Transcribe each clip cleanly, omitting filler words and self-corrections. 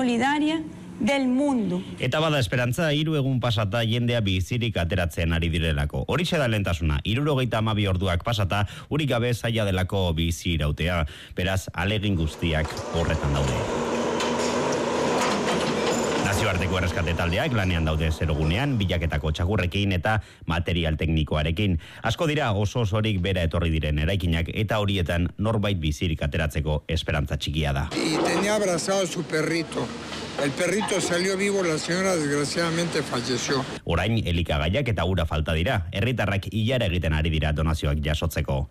solidaria del mundo. Eta bada esperantza, 3 egun pasata jendea bizirik ateratzen ari direlako. Horixe da lehentasuna, 72 orduak pasata, urik gabe zaila delako bizi irautea. Beraz, alegin guztiak horretan daude. Nazioarteko erreskate taldeak lanean daude zerogunean, bilaketako txagurrekin eta material teknikoarekin. Asko dira oso-osorik bera etorri diren eraikinak eta horietan norbait bizirik ateratzeko esperantza txikia da. Y tenía abrazado a su perrito. El perrito salió vivo, la señora desgraciadamente falleció. Orain elikagaiak eta ura falta dira. Herritarrak ilara egiten ari dira donazioak jasotzeko.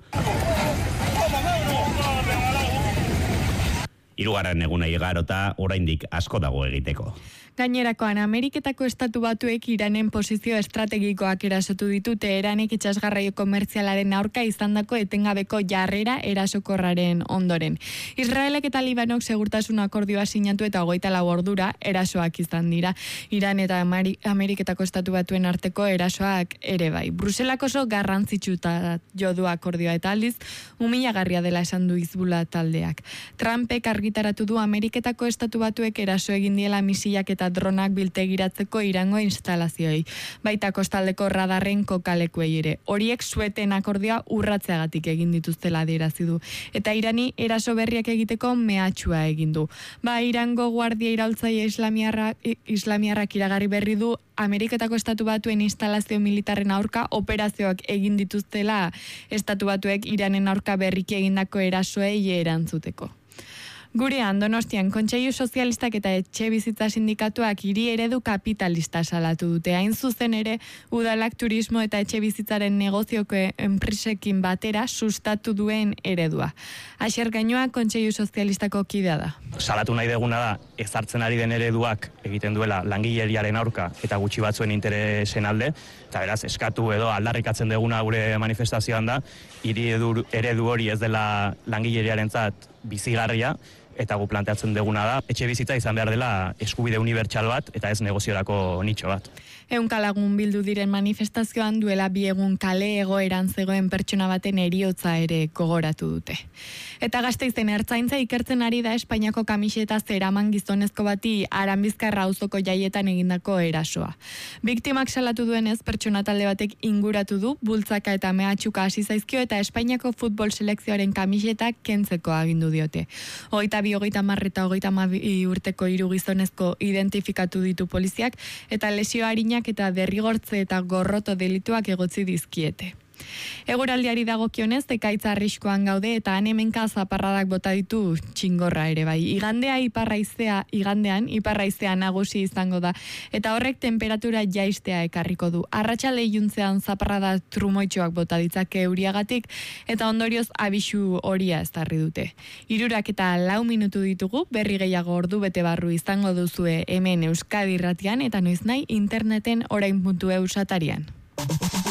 Hirugarren eguna igarota oraindik asko dago egiteko. Gainerakoan, Ameriketako Estatu Batuek Iranen posizio estrategikoak erasotu ditu Teheranek itsasgarraio komertzialaren aurka izandako etengabeko jarrera erasokorraren ondoren. Israelek eta Libanok segurtasun akordioa sinatu eta 24 ordura erasoak izan dira. Iran eta Ameriketako Estatu Batuen arteko erasoak ere bai. Bruselak oso garrantzitsuta jo du akordioa eta aldiz humilagarria dela esan du Hizbullah taldeak. Trumpek argitaratu du Ameriketako Estatu Batuek eraso egin diela misilak eta dronak biltegiratzeko Irango instalazioei, baita kostaldeko radarren kokalekuei ere. Horiek sueten akordioa urratzeagatik egin dituztela adierazi du. Eta Irani eraso berriak egiteko mehatxua egin du. Irango guardia iraultzaile islamiarrak iragarri berri du Ameriketako Estatu Batuen instalazio militarren aurka operazioak egin dituztela Estatu Batuek Iranen aurka berriki egindako erasoei erantzuteko. Gurean, Donostian, Kontseilu Sozialistak eta Etxebizitza Sindikatuak hiri eredu kapitalista salatu dute. Hain zuzen ere, udalak turismo eta etxebizitzaren negozioko enpresekin batera sustatu duen eredua. Asier Gainoa, Kontseilu Sozialistako kidea da. Salatu nahi deguna da, ezartzen ari den ereduak egiten duela langileriaren aurka eta gutxi batzuen interesen alde, eta beraz, eskatu edo aldarrikatzen deguna gure manifestazioan da, hiri eredu hori ez dela langileriarentzat bizigarria, eta gu planteatzen deguna da, etxe bizitza izan behar dela eskubide unibertsal bat eta ez negoziorako nitxo bat. 100 lagun bildu diren manifestazioan duela 2 egun kale egoeran zegoen pertsona baten heriotza ere gogoratu dute. Eta Gasteizen ertzaintza ikertzen ari da Espainiako kamiseta zeraman gizonezko bati Aranbizkarra auzoko jaietan egindako erasoa. Biktimak salatu duenez pertsona talde batek inguratu du, bultzaka eta mehatxuka hasi zaizkio eta Espainiako futbol selekzioaren kamisetak kentzeko agindu diote. 22, 30 eta 32 urteko 3 gizonezko identifikatu ditu poliziak eta lesio arinak eta derrigortze eta gorroto delituak egotzi dizkiete. Eguraldiari dagokionez, ekaitza arriskuan gaude eta hemenka zaparradak bota ditu txingorra ere bai. Igandean iparraizea nagusi izango da eta horrek temperatura jaistea ekarriko du. Arratsalde iluntzean zaparrada trumoitxoak bota ditzake euriagatik eta ondorioz abisu horia ezarri dute. 3 eta 4 minutu ditugu, berri gehiago ordu bete barru izango duzue hemen Euskadi Irratian eta noiznahi interneten orain.eu satarian.